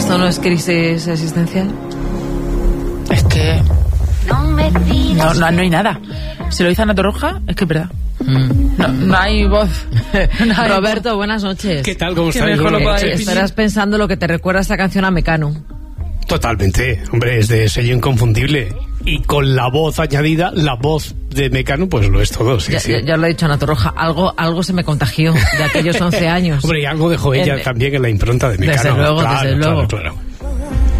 ¿Esto no es crisis existencial? Es que no hay nada. Si lo dice Ana Torroja, es que es verdad. No hay voz. No hay Roberto, voz. buenas noches. ¿Qué tal? ¿Cómo Que estáis? mejor lo Buenas pueda noches. Estarás pensando lo que te recuerda esta canción a Mecano. Totalmente. Hombre, es de sello inconfundible. Y con la voz añadida, la voz de Mecano, pues lo es todo. Sí, sí. Ya lo he dicho Ana Torroja, algo se me contagió de aquellos 11 años. Hombre, y algo dejó ella también en la impronta de Mecano. Desde luego, Claro, desde luego. claro.